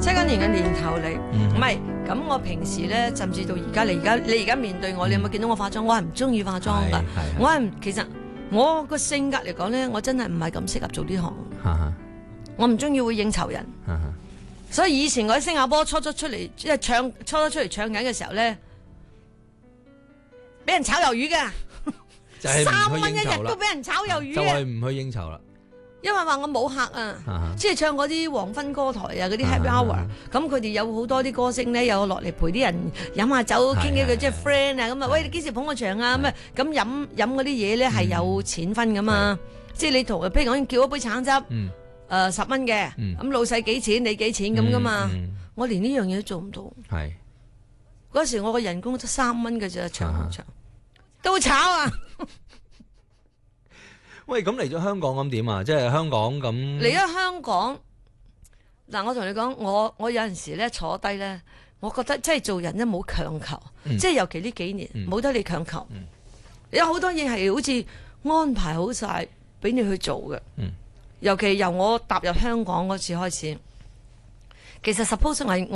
新一年嘅年頭嚟，唔係咁。我平時咧，甚至到而家，你而家面對我，你有冇見到我化妝？我係唔中意化妝㗎。我係其實我個性格嚟講咧，我真係唔係咁適合做呢行。我唔中意會應酬人。所以以前我喺新加坡初出嚟，即係初出嚟唱緊嘅時候咧，俾人炒魷魚㗎。3蚊一日都俾人炒魷魚， 就係唔去應酬啦。 因為話我冇客啊，即係唱嗰啲黃昏歌台啊，嗰啲 Happy Hour，咁佢哋有好多啲歌星咧，有落嚟陪啲人飲下酒，傾幾句即係 friend 啊，咁啊，喂，你幾時捧我場啊？咁啊，咁飲嗰啲嘢咧係有錢分噶嘛，即係你同譬如講叫一杯橙汁，10蚊嘅，咁老細幾錢，你幾錢咁噶嘛，我連呢樣嘢都做唔到。係嗰時我個人工得3蚊嘅啫，場都炒啊！ 喂，咁嚟咗香港咁點啊？即係香港咁嚟咗香港嗱，我同你講，我有陣時咧坐低咧，我覺得即係做人咧冇強求，即係尤其呢幾年冇得你強求，有好多嘢係好似安排好晒俾你去做嘅。尤其由我踏入香港嗰次開始，其實 suppose 係